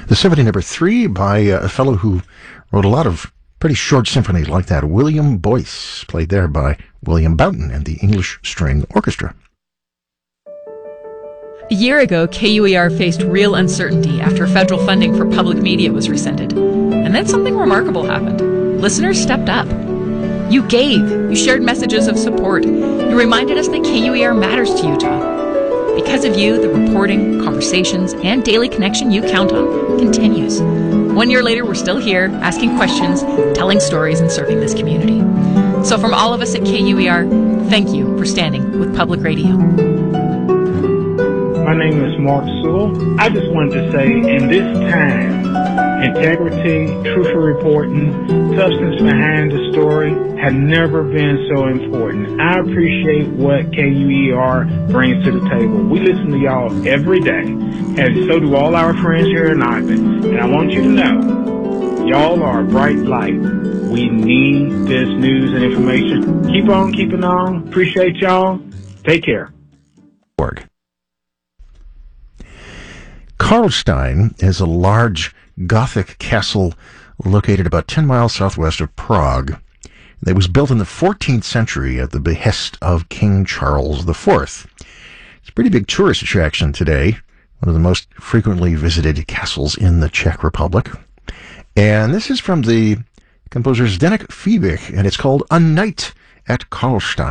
The Symphony Number 3 by a fellow who wrote a lot of pretty short symphonies like that, William Boyce, played there by William Boughton and the English String Orchestra. A year ago, KUER faced real uncertainty after federal funding for public media was rescinded. And then something remarkable happened. Listeners stepped up. You gave. You shared messages of support. You reminded us that KUER matters to Utah. Because of you, the reporting, conversations, and daily connection you count on continues. 1 year later, we're still here, asking questions, telling stories, and serving this community. So from all of us at KUER, thank you for standing with public radio. My name is Mark Sewell. I just wanted to say, in this time, integrity, truthful reporting, substance behind the story had never been so important. I appreciate what KUER brings to the table. We listen to y'all every day, and so do all our friends here in Ogden. And I want you to know, y'all are a bright light. We need this news and information. Keep on keeping on. Appreciate y'all. Take care. Karlstein is a large Gothic castle located about 10 miles southwest of Prague. It was built in the 14th century at the behest of King Charles IV. It's a pretty big tourist attraction today, one of the most frequently visited castles in the Czech Republic. And this is from the composer Zdeněk Fiebig, and it's called A Night at Karlstein.